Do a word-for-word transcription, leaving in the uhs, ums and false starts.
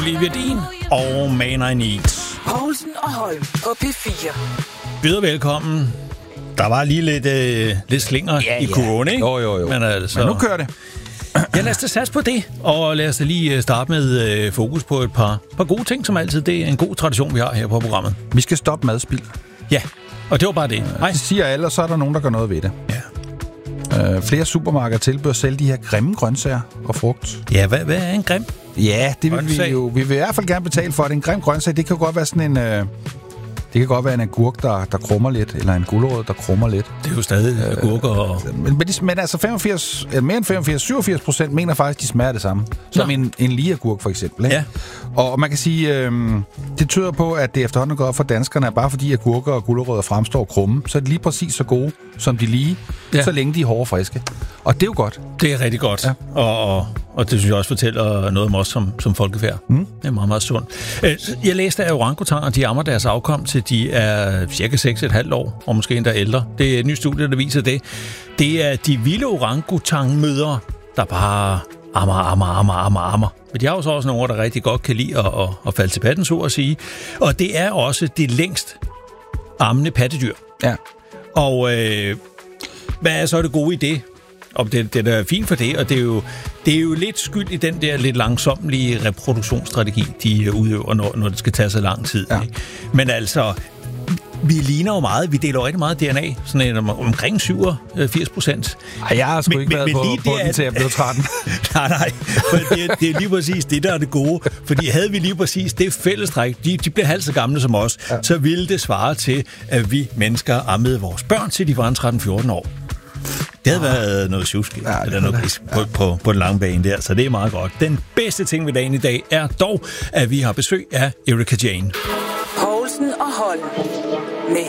Olivia Dean og Man I Need. Poulsen og Holm på P fire. Byder velkommen. Der var lige lidt, øh, lidt slinger ja, i kurven, ikke? Jo, jo, jo. Men, altså, Men nu kører det. Ja, lad os da satse på det, og lad os da lige starte med øh, fokus på et par, par gode ting, som altid. Det er en god tradition, vi har her på programmet. Vi skal stoppe madspild. Ja, og det var bare det. Nej. Det siger alle, og så er der nogen, der gør noget ved det. Ja. Øh, flere supermarkeder tilbyder at sælge de her grimme grøntsager og frugt. Ja, hvad, hvad er en grim? Ja, det vil grøntsag? vi jo. Vi vil i hvert fald gerne betale for det. En grim grøntsag, det kan godt være sådan en... Øh, det kan godt være en agurk, der, der krummer lidt, eller en gulerod, der krummer lidt. Det er jo stadig agurker og... Øh, men, men, de, men altså femogfirs, mere end femogfirs, syvogfirs procent mener faktisk, de smager det samme. Som en, en ligeagurk for eksempel. Ikke? Ja. Og man kan sige, øh, det tyder på, at det efterhånden går op for danskerne, at bare fordi agurker og gulerødder fremstår krumme, så er de lige præcis så gode, som de lige, ja. Så længe de er hårde og friske. Og det er jo godt. Det er rigtig godt. Ja. Og, og, og det synes jeg også fortæller noget om os som, som folkefærd. Mm. Det er meget, meget sundt. Jeg læste, at orangutanger, de ammer deres afkom til de er cirka seks komma fem år, og måske endda ældre. Det er et nyt studie, der viser det. Det er de vilde orangutangmødre, der bare ammer, ammer, ammer, ammer, ammer. Men de har jo så også nogle, der rigtig godt kan lide at, at, at falde til patten, så at sige. Og det er også det længst ammende pattedyr. Ja. Og øh, hvad er så det gode i det? Og det, det er fint for det, og det er, jo, det er jo lidt skyld i den der lidt langsommelige reproduktionsstrategi, de udøver, når, når det skal tage så lang tid. Ja. Ikke? Men altså, vi ligner jo meget, vi deler jo rigtig meget D N A, sådan en, omkring syvogfirs procent. Ej, jeg har sgu men, ikke været men, på, men på den til jeg blev tretten. nej, nej, for det, det er lige præcis det, der er det gode. Fordi havde vi lige præcis det fællestræk, de, de blev halvt så gamle som os, ja. Så ville det svare til, at vi mennesker ammede vores børn, til de var tretten fjorten år. Det havde været noget tjusk, ja, eller noget på, på, på den lange bane der, så det er meget godt. Den bedste ting ved dagen i dag er dog, at vi har besøg af Erika Jane. Poulsen og Holm med